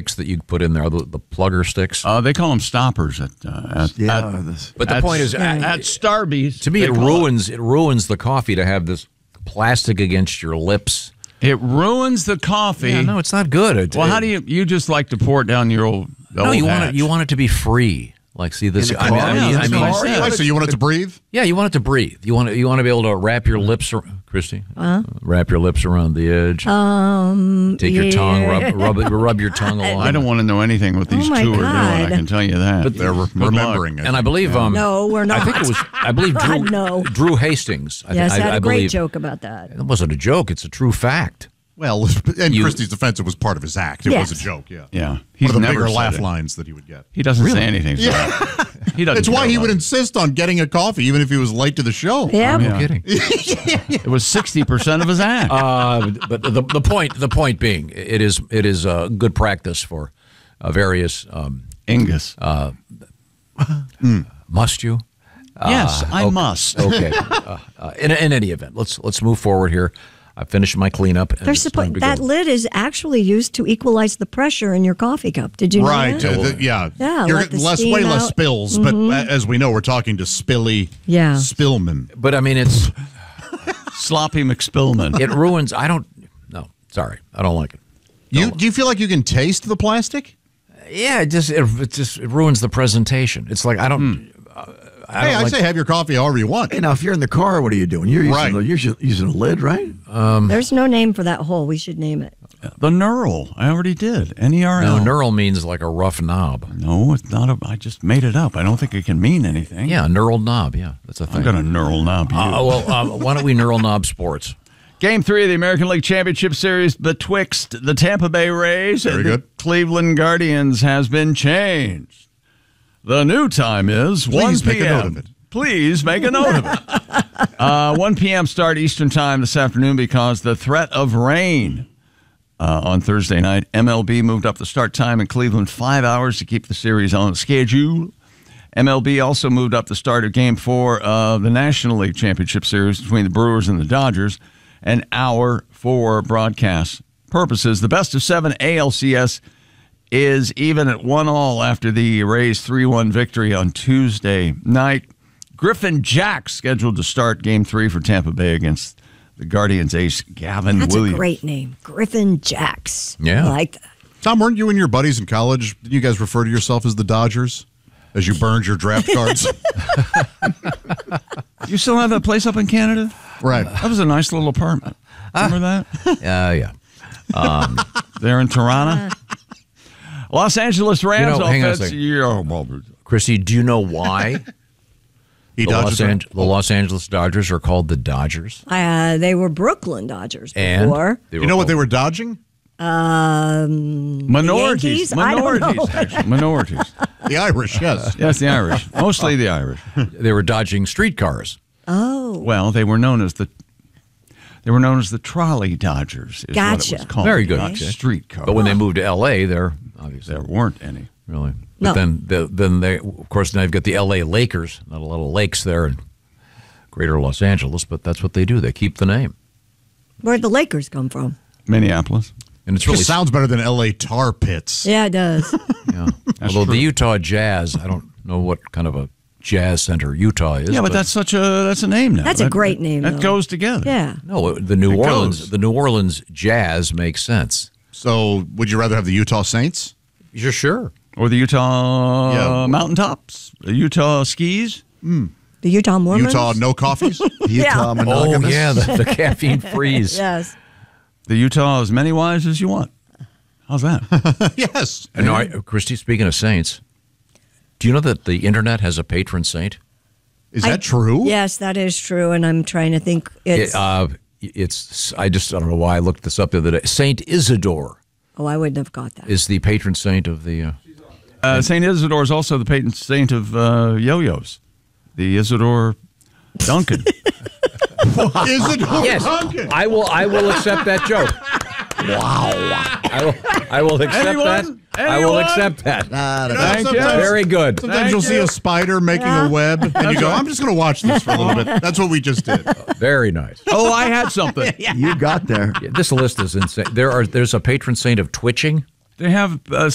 sticks that you put in there, the plugger sticks. They call them stoppers but the point is, at Starbucks. To me, it ruins the coffee to have this plastic against your lips. It ruins the coffee. Yeah, no, it's not good. How do you just like to pour it down your old? No, you want it to be free. Like, see this? So you want it to breathe? Yeah, you want it to breathe. You want to be able to wrap your lips, Christy. Wrap your lips around the edge. Take your tongue, rub your tongue along. I don't want to know anything what these two are doing. I can tell you that. But they're remembering it. And I believe, no, we're not. I think it was. I believe Drew Hastings. I had a great joke about that. It wasn't a joke. It's a true fact. Well, in Christy's defense, it was part of his act. It was a joke, yeah. Yeah. One of the bigger laugh lines that he would get. He doesn't say anything. So he doesn't. It's why he would insist on getting a coffee, even if he was late to the show. Yeah. No kidding. It was 60% of his act. But the point being, it is good practice for various Angus. Must you? Yes, I must. Okay. In any event, let's move forward here. I finished my cleanup. That lid is actually used to equalize the pressure in your coffee cup. Did you know that? Right. Yeah. You're way less spills, but as we know, we're talking to Spillman. But I mean, it's Sloppy McSpillman. It ruins. I don't like it. Do you feel like you can taste the plastic? Yeah, it ruins the presentation. It's like I don't. I say have your coffee however you want. Hey, now if you're in the car, what are you doing? You're using a lid, right? There's no name for that hole. We should name it. The knurl. I already did. N-E-R-L. No, knurl means like a rough knob. No, it's not. I just made it up. I don't think it can mean anything. Yeah, knurled knob. Yeah, that's a thing. I'm going to knurl knob you. Why don't we knurl knob sports? Game 3 of the American League Championship Series betwixt the Tampa Bay Rays and the Cleveland Guardians has been changed. The new time is 1 p.m. Make a note of it. Please make a note of it. 1 p.m. start Eastern time this afternoon because the threat of rain on Thursday night. MLB moved up the start time in Cleveland 5 hours to keep the series on schedule. MLB also moved up the start of Game 4 of the National League Championship Series between the Brewers and the Dodgers an hour for broadcast purposes. The best of 7 ALCS is even at 1-1 after the Rays' 3-1 victory on Tuesday night. Griffin Jack scheduled to start Game 3 for Tampa Bay against the Guardians ace Gavin Williams. That's a great name, Griffin Jacks. Yeah. I like that. Tom, weren't you and your buddies in college, did you guys refer to yourself as the Dodgers as you burned your draft cards? You still have that place up in Canada? Right. That was a nice little apartment. Remember that? Yeah. There in Toronto? Los Angeles Rams hang on a offense. second. Chrissy, do you know why the Los Angeles Dodgers are called the Dodgers? They were Brooklyn Dodgers before. You know what they were dodging? Minorities. Minorities. The Irish, yes. Yes, the Irish. Mostly the Irish. They were dodging streetcars. Oh. Well, they were known as the trolley Dodgers. Is what it was called. Very good. Not streetcar. But when they moved to L.A., there weren't any. Really? No. But then they, of course, now you've got the L.A. Lakers. Not a lot of lakes there in greater Los Angeles, but that's what they do. They keep the name. Where'd the Lakers come from? Minneapolis. And it's really sounds better than L.A. Tar Pits. Yeah, it does. Yeah. Although the Utah Jazz, I don't know what kind of a jazz center Utah is. Yeah, but that's a name now. That's a great name. That goes together. Yeah. No, the New Orleans Jazz makes sense. So, would you rather have the Utah Saints? You're sure? Or the Utah Mountaintops? The Utah Skis? The Utah Mormons? Utah No Coffees? Utah Monogamous? Oh, yeah, the caffeine freeze. Yes. The Utah as many wives as you want. How's that? Yes. And Christy, speaking of saints, do you know that the internet has a patron saint? Is that true? Yes, that is true, and I'm trying to think. I don't know why I looked this up the other day. Saint Isidore. Oh, I wouldn't have got that. Is the patron saint of the... Saint Isidore is also the patron saint of yo-yos. The Isidore Duncan. Isidore Yes, Duncan. I will accept that joke. Wow. I will accept that. I will accept that. Thank you. Very good. Sometimes you'll see a spider making a web, and you go, I'm just going to watch this for a little bit. That's what we just did. Very nice. Oh, I had something. You got there. Yeah, this list is insane. There's a patron saint of twitching. They have